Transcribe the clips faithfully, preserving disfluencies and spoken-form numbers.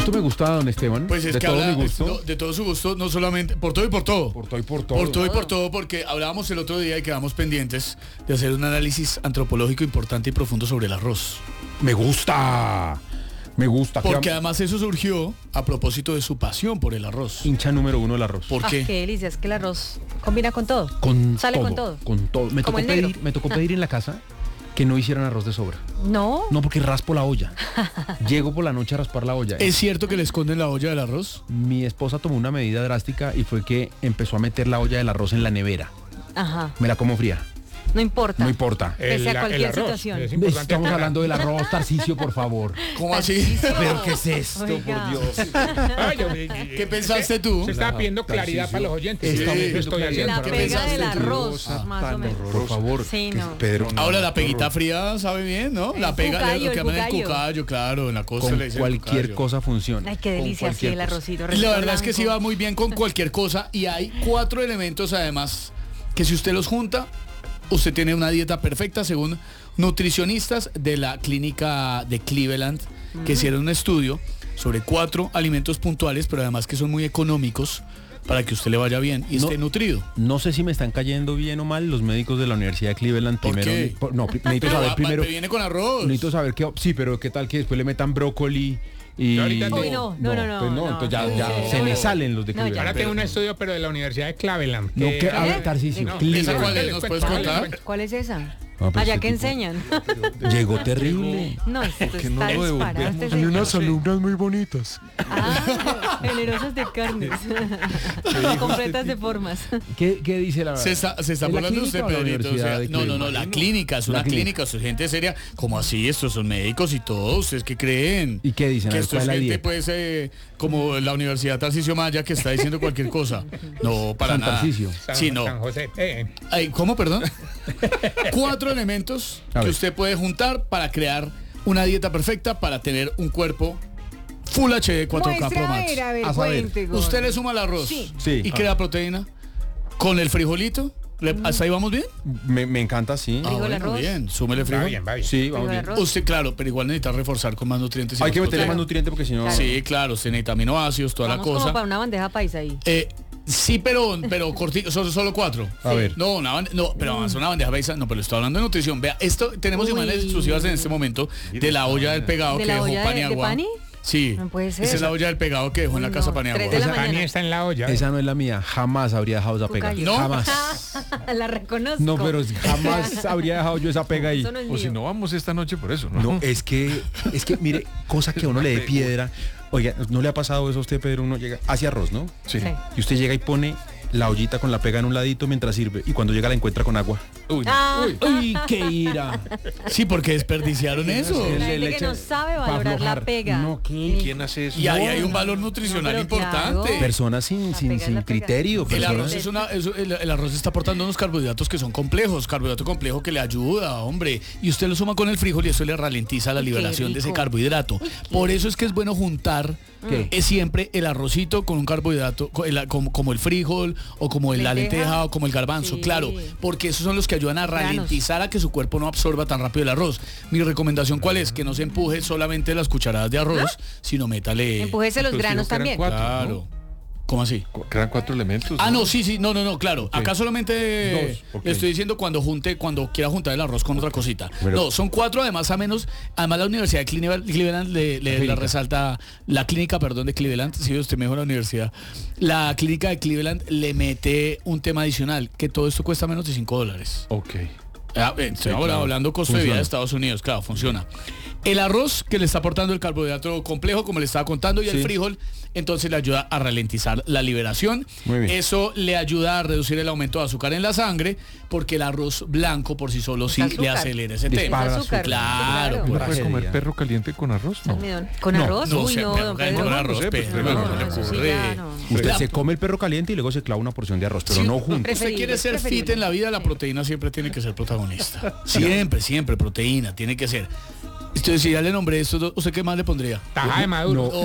¿Cuánto me gusta, don Esteban? Pues es de que todo habla, mi gusto. no, de todo su gusto, no solamente, por todo y por todo. Por todo y por todo. Por todo y por todo, porque hablábamos el otro día y quedamos pendientes de hacer un análisis antropológico importante y profundo sobre el arroz. Me gusta. Me gusta. Porque además eso surgió a propósito de su pasión por el arroz. Hincha número uno del arroz. ¿Por Ah, qué? qué delicia, es que el arroz combina con todo. Con Sale todo, con todo. Con todo. Me Como tocó, el negro. pedir, me tocó pedir en la casa que no hicieran arroz de sobra. No. No, porque raspo la olla. Llego por la noche a raspar la olla. ¿Es cierto que le esconden la olla del arroz? Mi esposa tomó una medida drástica y fue que empezó a meter la olla del arroz en la nevera. Ajá. Me la como fría. No importa. No importa. Pese a cualquier situación. Es importante Estamos aclarar. hablando del arroz, Tarcisio, por favor. ¿Cómo así? ¿Pero qué es esto, Oiga. por Dios? Ay, yo- ¿Qué pensaste tú? Se estaba pidiendo claridad Tarcisio. para los oyentes. Estamos Sí, pidiendo estoy claridad. haciendo. La ¿Qué pega pensaste del tú? arroz, más o menos. Por favor. Sí, que- no. Pedro. Ahora la peguita fría sabe bien, ¿no? La El pega, cucayo, lo que el llaman el cucayo. cucayo, claro, en la costa Con le dicen cualquier cucayo. cosa funciona. Ay, qué Con delicia, sí, cualquier el cosa. arrocito. Y la recito verdad es que sí blanco. va muy bien con cualquier cosa y hay cuatro elementos además que si usted los junta, usted tiene una dieta perfecta según nutricionistas de la clínica de Cleveland que hicieron un estudio sobre cuatro alimentos puntuales, pero además que son muy económicos para que usted le vaya bien y No. esté nutrido. No sé si me están cayendo bien o mal los médicos de la Universidad de Cleveland. ¿Por Primero, qué? por- no, pri- necesito Pero saber va- primero. va- viene con arroz. Necesito saber qué. Sí, pero qué tal que después le metan brócoli y. Yo ahorita Uy, no, no, no, no, pues no. entonces ya, Uy, ya sí, se no, me no. salen los de No, ya. Cleveland. Ahora tengo un pero- estudio, pero de la Universidad de Cleveland. No, que- que, a ¿Eh? ver, Tarcisio, No, ¿Esa Cleveland. cuál es? ¿Nos puedes contar? ¿Cuál es esa? Ah, pues Allá este que tipo- enseñan. Llegó terrible. No, esto Que no está lo disparado. devolvemos. Este Hay señor. unas alumnas muy bonitas. Ah, generosas de carnes. Completas de formas. ¿Qué, qué dice la Se está, se está ¿Es la burlando usted, clínica o la Pedrito. O Universidad sea, de no, no, no, Cleveland? la clínica, es La una clínica. clínica, es gente seria. ¿Cómo así? Estos son médicos y todo. ¿Ustedes qué creen? ¿Y qué dicen? A Que ver, esto ¿cuál es es la gente, dieta? pues, eh, como la Universidad Tarcisio Maya que está diciendo cualquier cosa. No, para San nada. Tarcisio. San, Sí, no. San José. Eh, Ay, ¿cómo, perdón? Cuatro elementos A que ver. usted puede juntar para crear una dieta perfecta para tener un cuerpo Full H D cuatro K Pro Max. a ver, A saber. cuente, gordo. Usted le suma el arroz Sí. Sí. y crea proteína con el frijolito. Le- ¿Hasta ahí vamos bien? Me, me encanta, sí. Ah, Frijol, bueno, arroz. bien. Súmele va frijol. bien, va bien. Sí, vamos Frijol, bien. arroz. Usted, claro, pero igual necesita reforzar con más nutrientes. y Hay más que meterle proteína. más nutriente porque si no. Sí, claro, usted necesita aminoácidos, toda Vamos la como para cosa. una bandeja paisa ahí. Eh, sí, pero, pero cortito, solo, solo cuatro. A ver. No, una bande- no, pero vamos a una bandeja paisa. No, pero estoy hablando de nutrición. Vea, esto tenemos Uy. imágenes exclusivas en este momento de la olla del pegado ¿De que la dejó olla de- de Paniagua. Pani? Sí, No puede ser. esa es la olla del pegado que dejó en la Uy, casa no, Paniagua. tres de la Esa mañana. Pani está en la olla. Esa no es la mía. Jamás habría dejado esa pega. Cucayo. ¿No? Jamás. La reconozco. No, pero jamás habría dejado yo esa pega ahí. Eso no es O si mío. no vamos esta noche por eso, ¿no? No, es que, es que, mire, cosa que a uno le dé piedra. Oiga, ¿no le ha pasado eso a usted, Pedro? Uno llega, hace arroz, ¿no? Sí. Sí. Y usted llega y pone la ollita con la pega en un ladito mientras sirve. Y cuando llega la encuentra con agua. Uy, no. Ah, ¡Uy, qué ira! Sí, porque desperdiciaron eso. la Le- le gente que no echa- sabe pa' valorar la aflojar. pega. No, ¿qué? Ni- ¿Quién hace eso? Y ahí hay un valor nutricional No, pero importante. claro. Personas sin, La sin, pega es sin la pega. criterio. El personas- arroz, es una, es- el, el arroz está aportando unos carbohidratos que son complejos, carbohidrato complejo que le ayuda, hombre. Y usted lo suma con el frijol y eso le ralentiza la Uy, qué liberación de ese rico. carbohidrato. Por eso es que es bueno juntar ¿Qué? es siempre el arrocito con un carbohidrato, co- el- como, como el frijol o como el- la Lenteja. lenteja o como el garbanzo, Sí. claro. Porque esos son los que ayudan a Granos. ralentizar a que su cuerpo no absorba tan rápido el arroz. Mi recomendación, ¿cuál es? Que no se empuje solamente las cucharadas de arroz, sino métale... Empujese los Pero granos digo que eran también. cuatro. Claro. ¿Cómo así? Cu- Crean cuatro elementos. Ah, no, sí, sí, no, no, no, claro. Ok. Acá solamente Dos, ok. le estoy diciendo cuando junte, cuando quiera juntar el arroz con otra cosita. Pero- no, son cuatro, además a menos, además la Universidad de Cleveland, Cleveland le, le- clínica. la resalta, la clínica, perdón, de Cleveland, si usted me dijo la universidad, la clínica de Cleveland le mete un tema adicional, que todo esto cuesta menos de cinco dólares. Ok. Ah, eh, Estoy claro. hablando costo de vida Funciona. de Estados Unidos, claro, funciona. El arroz que le está aportando el carbohidrato complejo, como le estaba contando, y el Sí. frijol, entonces le ayuda a ralentizar la liberación. Muy bien. Eso le ayuda a reducir el aumento de azúcar en la sangre, porque el arroz blanco por sí solo sí azúcar. le acelera ese Dispara tema. Es la azúcar. Claro, claro. ¿Uno puede Tragedia. comer perro caliente con arroz? No. Almidón. ¿Con No, arroz? No Uy, sé, no, pero don que no Pedro. con arroz, No sé, pues, pero pero no, no, le eso sí ocurre. ya no. Usted La- se come el perro caliente y luego se clava una porción de arroz, pero Sí. no juntos. Usted Preferible, quiere ser preferible. fit en la vida, la proteína siempre tiene que ser protagonista. Siempre, siempre, proteína, tiene que ser. Entonces, si ya le nombré esto, ¿usted qué más le pondría? Taja de maduro. No. Oh,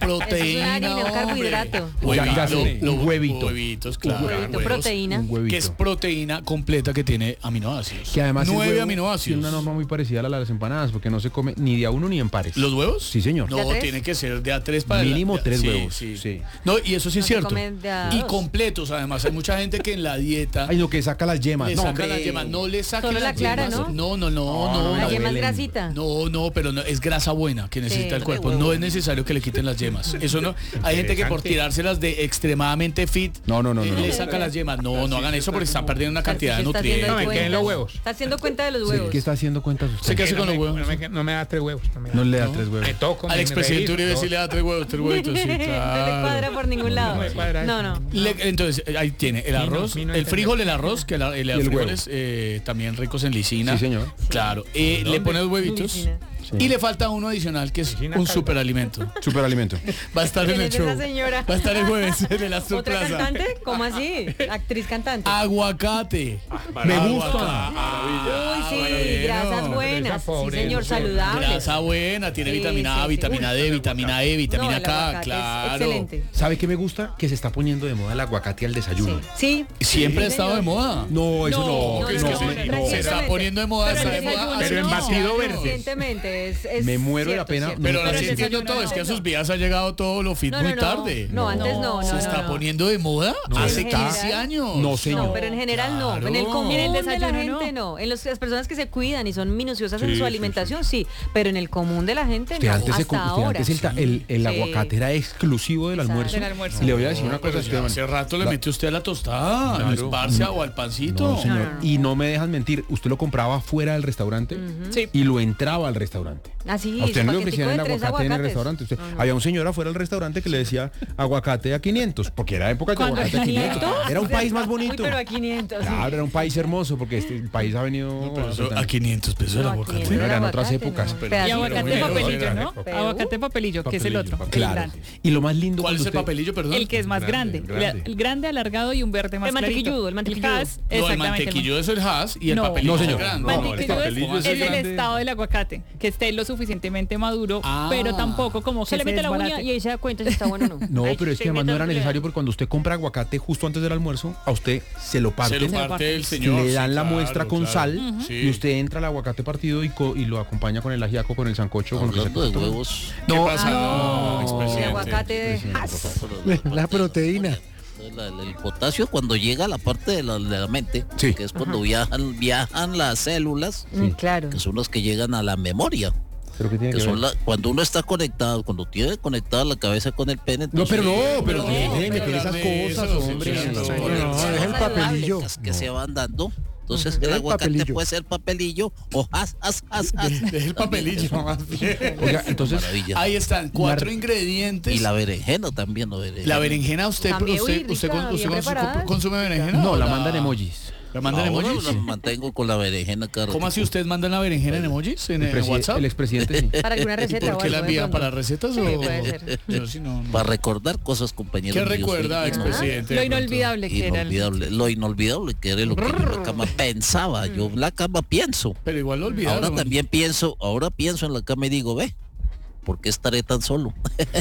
proteína, harina, un hombre. carbohidrato. Huevito, Ya sé, lo- un huevito. Huevitos, claro. Huevito, huevos, proteína. Un huevito. Que es proteína completa que tiene aminoácidos. Que además el nueve huevo aminoácidos. tiene una norma muy parecida a la de las empanadas, porque no se come ni de a uno ni en pares. ¿Los huevos? Sí, señor. No, ¿De a tres? tiene que ser de a tres para Mínimo adelante. tres Sí, huevos, Sí. sí. No, y eso sí es No se cierto. come de a Y dos. completos, además. Hay mucha gente que en la dieta Ay, no, que saca las yemas. le No, saca hombre. las yemas. No le saca Solo la las clara, yemas. ¿no? No, no, no, No, no. La no, yema es Belén. grasita. No, no, pero no, es grasa buena que necesita Sí. el cuerpo. No es necesario que le quiten las yemas. Eso no. Hay gente que por Interesante. tirárselas de extremadamente fit No, no, no, eh, no, le no. saca las yemas. No, no hagan eso porque están perdiendo una cantidad de Tarcisio está haciendo nutrientes. No, me queden cuentas. los huevos. Está haciendo cuenta de los Sí, huevos. ¿qué está haciendo cuentas ¿Usted usted? qué hace no con los me- huevos? No me, no me da tres huevos. No me da. No le da No. tres huevos. Me toco, Al me expresidente reviso, Uribe sí todo. le da tres huevos, tres huevitos, sí, No le claro. cuadra por ningún lado. No me cuadra No, eso. no. Le- entonces, eh, ahí tiene el Vino, arroz, vino el entender. frijol, el arroz, que la- el, el frijoles eh, también ricos en lisina. Sí, señor. Claro. Eh, le pone los huevitos. Lisina. Y le falta uno adicional que es Lisina un calva. superalimento. Superalimento. Va a estar en ¿Quién el es show. esa señora? Va a estar el jueves en el Astor ¿Otra Plaza. cantante? ¿Cómo así? Actriz cantante. Aguacate. Me Aguacate. gusta. Uy, sí, bueno. grasas buenas. Esa Sí, pobre, señor, no sé. saludable. Grasa buena, tiene Sí, vitamina A, sí, sí. vitamina Uy, D, vitamina E, vitamina No, el K, aguacate es claro. excelente. ¿Sabe qué me gusta? Que se está poniendo de moda el aguacate al desayuno. Sí. Siempre ha Sí, estado de señor. moda. No, eso no. No, no, es no, que no, se, no, se está recientemente. poniendo de moda, Pero está de el moda. desayuno hace Pero en no. quince batido años. verde. Recientemente es, es Me muero de la cierto, pena. cierto. Pero ahora Pero sí el entiendo desayuno todo, es que a no. sus vidas ha llegado todo lo fit No, muy no, no. tarde. No, antes no, no, ¿Se no, está no. poniendo de moda? No, Hace en quince general. años. No, señor. No, pero en general no. En el Claro. común En el de la desayuno, gente no. no. En los- las personas que se cuidan y son minuciosas en Sí, su sí, alimentación, sí. Pero en el común de la gente Usted no. antes, se Hasta com- usted ahora. antes el, ta- el, el Sí. aguacate era exclusivo del Exacto. almuerzo. Del almuerzo. Y le voy a decir una Pero cosa, ya Esteban. hace rato le La- metió usted a la tostada, Claro. al esparcia o al pancito. No, señor. No, no, no. Y no me dejan mentir. Usted lo compraba fuera del restaurante Sí. y lo entraba al restaurante. Así, A usted su no le paquetico ofrecían de el tres aguacate en el aguacates. restaurante. Usted- No, no. Había un señor afuera del restaurante que le decía aguacate a quinientos, porque era época de ¿Cuándo? aguacate a quinientos. ¿quinientos? Era un país más Uy, bonito. pero a quinientos. sí. Claro, era un país hermoso porque este el país ha venido Pero eso, pues, a quinientos pesos el No, a aguacate. quinientos Bueno, el eran otras aguacate, épocas, ¿no? pero- Y Pedacito. aguacate bueno, papelillo, era ¿no? Pero- Aguacate papelillo, que es el otro. papelillo, el claro. grande. Y lo más lindo ¿Cuál cuando es el usted- papelillo, perdón? El que es más Grande, grande. grande. El, el grande alargado y un verde más El clarito. mantequilludo, el mantequilludo. Cas, No, el exactamente. mantequillo es el Haas y el No. papelillo No, es el señor. grande. No, Mantequillo el papelillo es, es es el grande. estado del aguacate, que esté lo suficientemente maduro, Ah. pero tampoco como que Se le mete la uña desbarate. y ahí se da cuenta si está bueno o no. No, Ay, pero es se que además mete no era donde le necesario da. porque cuando usted compra aguacate justo antes del almuerzo, a usted se lo Se parte, lo parte el señor. le dan sí, la claro, muestra con claro. sal Sí. y usted entra al aguacate partido y, co- y lo acompaña con el ajiaco, con el sancocho, con lo que Hablando se de tome. huevos, ¿Qué No, pasa? Ah, No, El expresidente. aguacate de Presidente, Haas. pero la, La parte- proteína. la- la- el potasio cuando llega a la parte de la, de la mente, Sí. que es cuando viajan, viajan las células, Mm, claro. que son las que llegan a la memoria. ¿Pero qué tiene Que que son ver? la- cuando uno está conectado, cuando tiene conectada la cabeza con el pene, No, pero entonces, no, pero No, déjeme pero meter esas de cosas, eso, hombre. sí, sí, sí. No, no, Sí, deje el sí. papelillo. las que se van dando. Entonces Deje el el aguacate papelillo. puede ser papelillo o has, has, has, has. Deje el papelillo más bien. Oiga, entonces, Maravilla. Ahí están, cuatro Mar- ingredientes. Y la berenjena también, la berenjena. La berenjena, usted, También, usted, uy, usted, rica, con- usted bien consu- preparada. consume berenjena. no, o la mandan emojis. ¿La mandan Ahora emojis? la mantengo con la berenjena cada ¿Cómo así ratico. usted manda la berenjena en emojis? ¿En, El, en presi- WhatsApp? el expresidente sí. Para alguna ¿Y receta por o qué la algo de envía? pronto. ¿Para recetas Sí, o...? puede ser. Yo sí no, no. Para recordar cosas, compañeros. ¿Qué míos, recuerda, soy- expresidente? Lo de pronto? inolvidable que era. el- Inolvidable, lo inolvidable que era lo que yo en la cama pensaba. Yo en la cama pienso. Pero igual lo olvidaron. Ahora también pienso, ahora pienso en la cama y digo, ve, ¿por qué estaré tan solo?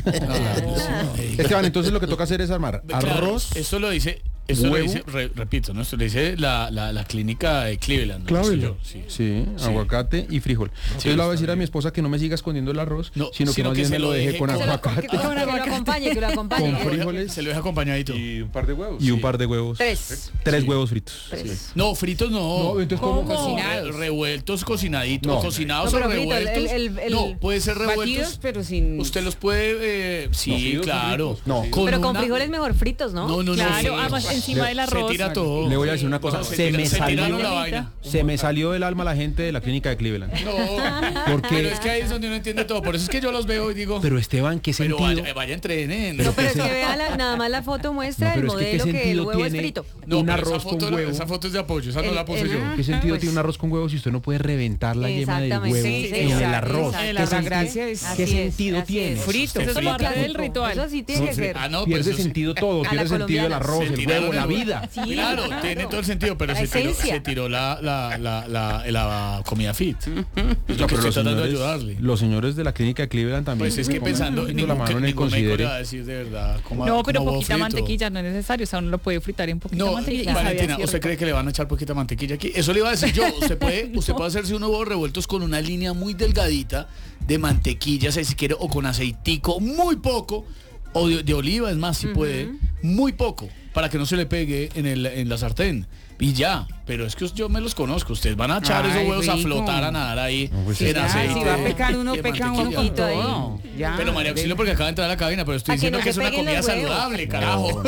Ah, sí. Esteban, entonces lo que toca hacer es armar Claro, arroz. esto lo dice, esto lo huevo. dice, re- repito, ¿no? Esto lo dice la, la, la clínica de Cleveland. ¿no? Sé yo, sí. Sí, aguacate y frijol. Entonces le voy a decir a mi esposa que no me siga escondiendo el arroz, No, sino que sino más que bien se me lo lo deje deje con con- Se lo- aguacate. que, que lo acompañe, que lo acompañe. Con que- frijoles. Se lo deja acompañadito. Y un par de huevos. Y un sí. par de huevos. Tres. Tres huevos fritos. Tres. No, fritos no. No, entonces ¿cómo? No, Cocinados. re- revueltos, cocinaditos, No. cocinados No, o pero frito, el- revueltos. el- el- no, puede ser Batidos, revueltos. pero sin... Usted los puede, eh, sí, No, fritos, claro. fritos. No. Pero con una- frijoles mejor fritos, ¿no? No, no, no. Claro, sí. además encima del Se arroz. tira todo. Le voy a decir una cosa, No, se tira- me se tiraron salió- la vaina. Se me salió del alma la gente de la clínica de Cleveland. No, Porque- pero es que ahí es donde uno entiende todo. Por eso es que yo los veo y digo, Pero Esteban, ¿qué pero sentido? vaya, vaya entrenen. No, pero es que vea la- nada más la foto muestra No, el pero es que ¿qué modelo que, el sentido huevo es tiene? frito. No, un pero arroz esa foto, con huevo. Esa foto es de apoyo, esa no El- la puse el- yo. ¿Qué sentido pues- tiene un arroz con huevos si usted no puede reventar la yema del huevo Exactamente, sí, en el exacto, arroz? exacto. En ¿Qué la sentido- gracia es- Así ¿Qué es, sentido así tiene? es. Frito, Usted eso es frita. parte del Clásico. ritual. Eso sí tiene que ser. Ah, no, Pierde pues eso sí. sentido todo, A la pierde sentido el colombiana. arroz, Se el tira quitaron como la el- vida. Sí, Claro, claro. tiene todo el sentido, pero La se tiró, esencia. se tiró la, la, la, la, la comida fit. Es lo No, que pero estoy los tratando de señores, ayudarle. los señores de la clínica de Cleveland también. Pues es que comen pensando, la ningún, mano en el ningún médico le considere. va a decir de verdad cómo No, pero cómo huevo poquita frito. mantequilla no es necesario, o sea, uno lo puede fritar en poquita No, mantequilla. y sabe Valentina, así ¿usted rico. cree que le van a echar poquita mantequilla aquí? Eso le iba a decir yo. Usted puede, usted puede hacerse unos huevos revueltos con una línea muy delgadita de mantequilla, si quiere, o con aceitico, muy poco, o de, de oliva, es más, si puede, muy poco, para que no se le pegue en, el, en la sartén. Y ya, pero es que yo me los conozco. Ustedes van a echar esos Ay, huevos a rico. flotar, a nadar ahí pues en Ya, aceite. si va a pecar uno, y de peca uno mantequilla. con poquito ahí. todo. Ya. Pero María Auxilio, porque acaba de entrar a la cabina, pero estoy Pa' que diciendo no que se es una peguen comida los huevos. saludable, carajo.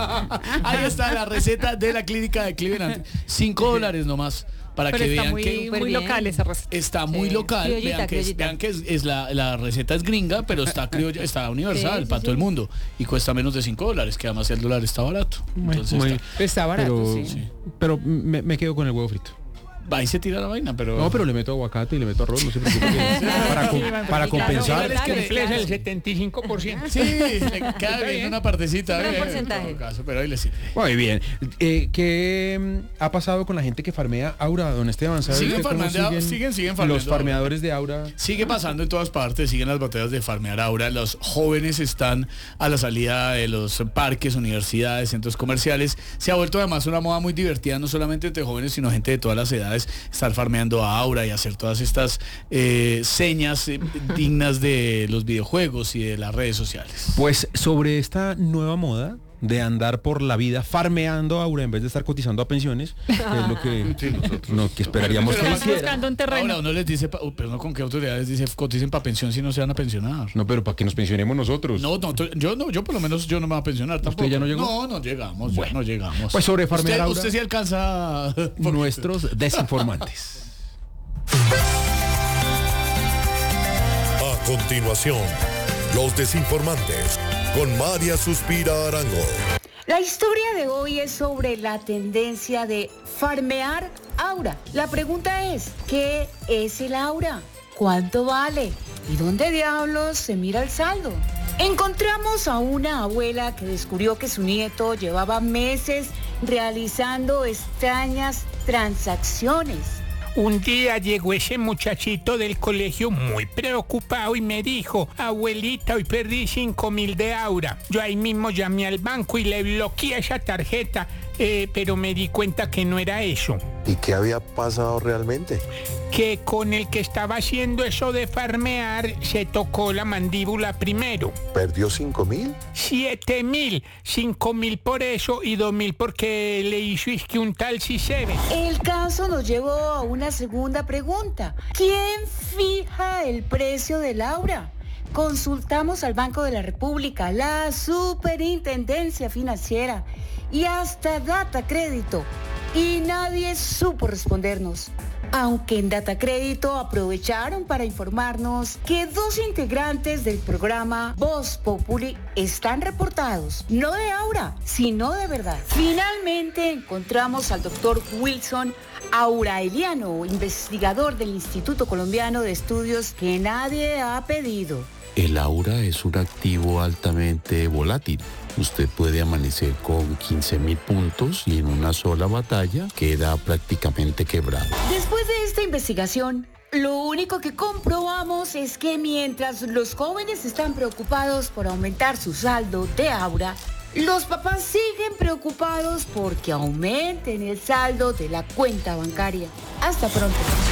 Ahí está la receta de la clínica de Cleveland. Cinco dólares nomás, para Pero que está vean muy, que Súper muy bien. local esa receta. está muy Sí. local. Criollita, vean que, es, criollita. vean que es, es la, la receta es gringa, pero está criolla, está universal Sí, sí, para todo el sí. mundo. Y cuesta menos de cinco dólares, que además el dólar está barato. Muy- Entonces muy- está- Está barato, pero, sí. pero me, me quedo con el huevo frito. ahí se tira la vaina, pero... No, pero le meto aguacate y le meto arroz, no se preocupe. que- para, com- para compensar. Igual es que Cumple el setenta y cinco por ciento. Sí, le queda bien una partecita. Un gran eh, en porcentaje. todo caso, pero ahí le sirve. Muy bien. Eh, ¿Qué mm, ha pasado con la gente que farmea Aura, don Esteban? ¿Sabe Siguen usted cómo farmeando- siguen- siguen farmeando los farmeadores de Aura? Sigue pasando en todas partes, siguen las batallas de farmear ahora. Los jóvenes están a la salida de los parques, universidades, centros comerciales. Se ha vuelto además una moda muy divertida, no solamente entre jóvenes, sino gente de todas las edades, estar farmeando a Aura y hacer todas estas eh, señas eh, dignas de los videojuegos y de las redes sociales. Pues sobre esta nueva moda de andar por la vida farmeando Aura en vez de estar cotizando a pensiones, que es lo que, no, que esperaríamos que Pero Estás hiciera. buscando un terreno. Ahora uno les dice, pa- uh, pero no con qué autoridades dice coticen para pensión si no se van a pensionar. No, pero para que nos pensionemos nosotros. No, no, to- yo no, yo por lo menos yo no me voy a pensionar tampoco. ya no llegó? No, no llegamos, Bueno. ya no llegamos. Pues sobre farmear usted, Aura- usted sí alcanza Nuestros desinformantes. A continuación, los desinformantes con María Suspira Arango. La historia de hoy es sobre la tendencia de farmear aura. La pregunta es, ¿qué es el aura? ¿Cuánto vale? ¿Y dónde diablos se mira el saldo? Encontramos a una abuela que descubrió que su nieto llevaba meses realizando extrañas transacciones. Un día llegó ese muchachito del colegio muy preocupado y me dijo, abuelita, hoy perdí cinco mil de Aura. Yo ahí mismo llamé al banco y le bloqueé esa tarjeta, eh, pero me di cuenta que no era eso. ¿Y qué había pasado realmente? Que con el que estaba haciendo eso de farmear se tocó la mandíbula primero. ¿Perdió cinco mil? Siete mil, cinco mil por eso y dos mil porque le hizo es que un tal Cicebe. El caso nos llevó a una segunda pregunta. ¿Quién fija el precio del aura? Consultamos al Banco de la República, la Superintendencia Financiera y hasta Data Crédito. Y nadie supo respondernos. Aunque en Data Crédito aprovecharon para informarnos que dos integrantes del programa Voz Populi están reportados, no de aura, sino de verdad. Finalmente encontramos al doctor Wilson Auraeliano, investigador del Instituto Colombiano de Estudios que nadie ha pedido. El aura es un activo altamente volátil. Usted puede amanecer con quince mil puntos y en una sola batalla queda prácticamente quebrado. Después de esta investigación, lo único que comprobamos es que mientras los jóvenes están preocupados por aumentar su saldo de aura, los papás siguen preocupados porque aumenten el saldo de la cuenta bancaria. Hasta pronto.